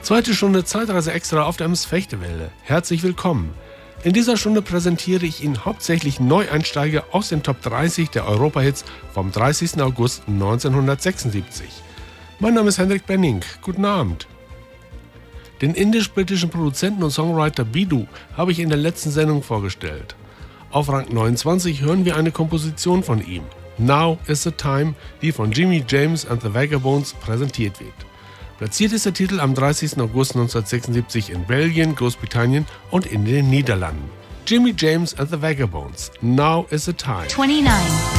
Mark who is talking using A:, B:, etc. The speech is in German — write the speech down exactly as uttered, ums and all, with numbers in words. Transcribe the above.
A: Zweite Stunde Zeitreise extra auf der Ems Fechtewelle. Herzlich willkommen. In dieser Stunde präsentiere ich Ihnen hauptsächlich Neueinsteiger aus den Top dreißig der Europa-Hits vom dreißigsten August neunzehnhundertsechsundsiebzig. Mein Name ist Henrik Benning. Guten Abend. Den indisch-britischen Produzenten und Songwriter Bidu habe ich in der letzten Sendung vorgestellt. Auf Rang neunundzwanzig hören wir eine Komposition von ihm, Now is the Time, die von Jimmy James and the Vagabonds präsentiert wird. Platziert ist der Titel am dreißigsten August neunzehnhundertsechsundsiebzig in Belgien, Großbritannien und in den Niederlanden. Jimmy James and the Vagabonds, Now is the Time.
B: twenty-nine.